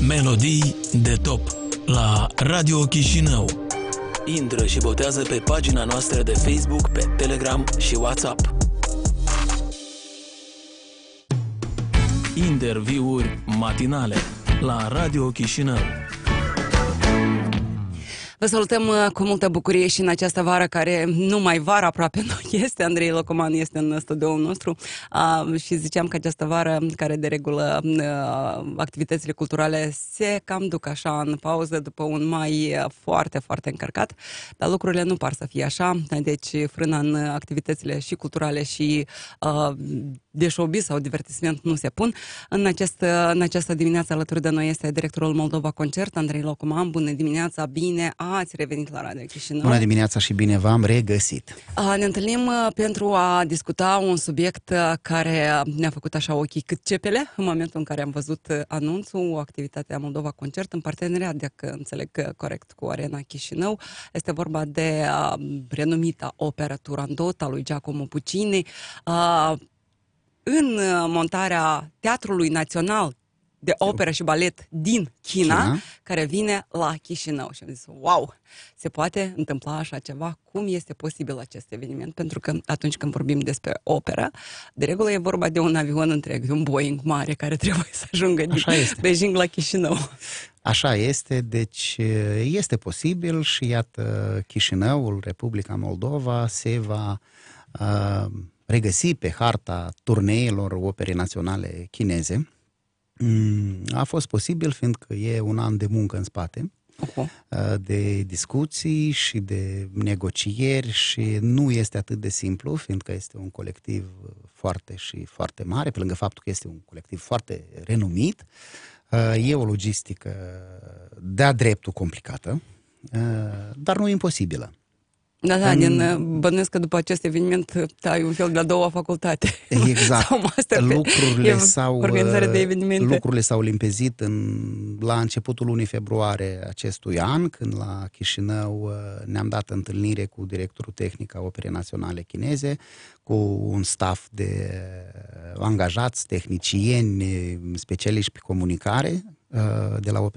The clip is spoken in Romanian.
Melodii de top la Radio Chișinău. Intră și votează pe pagina noastră de Facebook, pe Telegram și WhatsApp. Interviuri matinale la Radio Chișinău. Vă salutăm cu multă bucurie și în această vară, care numai vară aproape nu este. Andrei Locoman este în studioul nostru și ziceam că această vară, care de regulă activitățile culturale se cam duc așa în pauză după un mai foarte, foarte încărcat, dar lucrurile nu par să fie așa, deci frâna în activitățile și culturale și de showbiz sau divertisment nu se pun. În această dimineață alături de noi este directorul Moldova Concert, Andrei Locoman. Bună dimineața, bine ați revenit la Radio Chișinău. Bună dimineața și bine v-am regăsit. Ne întâlnim pentru a discuta un subiect care ne-a făcut așa ochii cât cepele în momentul în care am văzut anunțul, activitatea Moldova Concert în parteneriat, dacă înțeleg corect, cu Arena Chișinău. Este vorba de renumita operă Turandot a lui Giacomo Puccini, în montarea Teatrului Național de Operă și Balet din China, care vine la Chișinău. Și am zis, wow, se poate întâmpla așa ceva? Cum este posibil acest eveniment? Pentru că atunci când vorbim despre operă, de regulă e vorba de un avion întreg, de un Boeing mare care trebuie să ajungă din Beijing la Chișinău. Așa este, deci este posibil și iată, Chișinăul, Republica Moldova, se va regăsi pe harta turneelor operei naționale chineze. A fost posibil fiindcă e un an de muncă în spate, de discuții și de negocieri și nu este atât de simplu, fiindcă este un colectiv foarte și foarte mare, pe lângă faptul că este un colectiv foarte renumit. E o logistică de-a dreptul complicată, dar nu imposibilă. Da, bănuiesc că după acest eveniment ai un fel de-a doua facultate. Exact. Sau master organizare de evenimente. Lucrurile s-au limpezit la începutul lunii februarie acestui an, când la Chișinău ne-am dat întâlnire cu directorul tehnic a Operei Naționale Chineze, cu un staff de angajați, tehnicieni, specialiști pe comunicare de la